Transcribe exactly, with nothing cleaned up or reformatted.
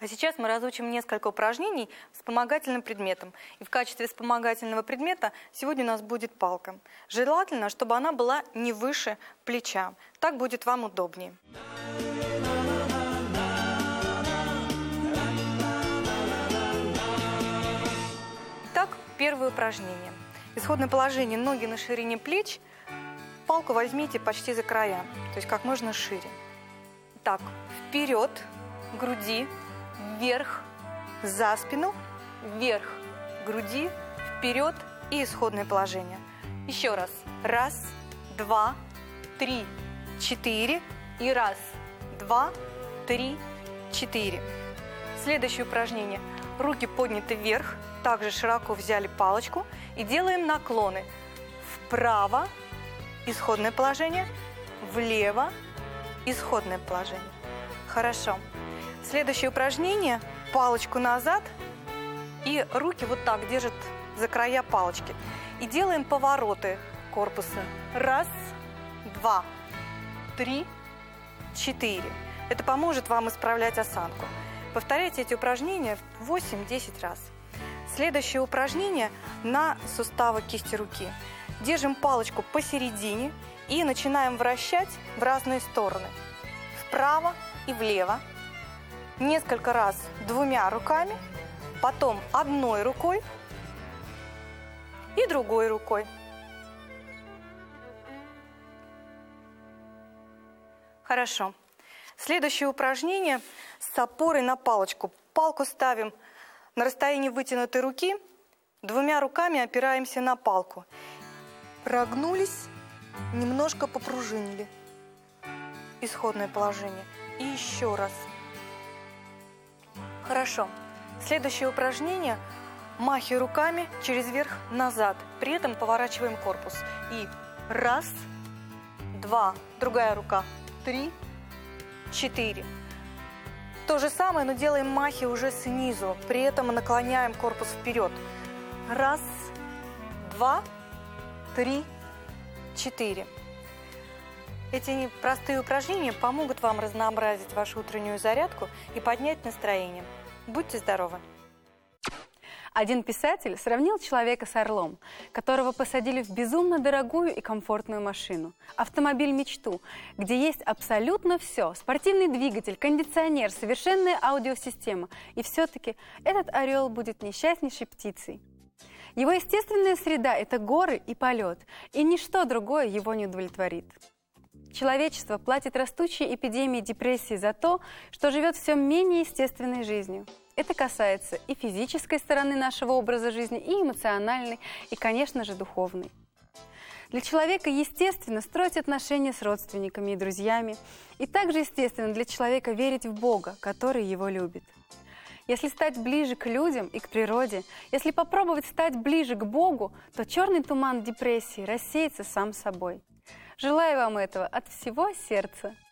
А сейчас мы разучим несколько упражнений с вспомогательным предметом. И в качестве вспомогательного предмета сегодня у нас будет палка. Желательно, чтобы она была не выше плеча. Так будет вам удобнее. Итак, первое упражнение. Исходное положение: ноги на ширине плеч. Палку возьмите почти за края, то есть как можно шире. Так, вперед, к груди, вверх, за спину, вверх, к груди, вперед и исходное положение. Еще раз. Раз, два, три, четыре. И раз, два, три, четыре. Следующее упражнение. Руки подняты вверх, также широко взяли палочку и делаем наклоны. Вправо, исходное положение, влево, исходное положение. Хорошо. Следующее упражнение. Палочку назад и руки вот так держат за края палочки. И делаем повороты корпуса. Раз, два, три, четыре. Это поможет вам исправлять осанку. Повторяйте эти упражнения восемь-десять раз. Следующее упражнение на суставы кисти руки. Держим палочку посередине и начинаем вращать в разные стороны. Вправо и влево. Несколько раз двумя руками, потом одной рукой и другой рукой. Хорошо. Следующее упражнение с опорой на палочку. Палку ставим на расстоянии вытянутой руки, двумя руками опираемся на палку. Прогнулись, немножко попружинили. Исходное положение. И еще раз. Хорошо. Следующее упражнение. Махи руками через верх назад. При этом поворачиваем корпус. И раз, два, другая рука, три, четыре. То же самое, но делаем махи уже снизу. При этом наклоняем корпус вперед. Раз, два, три, четыре. Эти простые упражнения помогут вам разнообразить вашу утреннюю зарядку и поднять настроение. Будьте здоровы! Один писатель сравнил человека с орлом, которого посадили в безумно дорогую и комфортную машину. Автомобиль-мечту, где есть абсолютно все. Спортивный двигатель, кондиционер, совершенная аудиосистема. И все-таки этот орел будет несчастнейшей птицей. Его естественная среда – это горы и полет, и ничто другое его не удовлетворит. Человечество платит растущей эпидемией депрессии за то, что живет все менее естественной жизнью. Это касается и физической стороны нашего образа жизни, и эмоциональной, и, конечно же, духовной. Для человека естественно строить отношения с родственниками и друзьями, и также естественно для человека верить в Бога, который его любит. Если стать ближе к людям и к природе, если попробовать стать ближе к Богу, то черный туман депрессии рассеется сам собой. Желаю вам этого от всего сердца.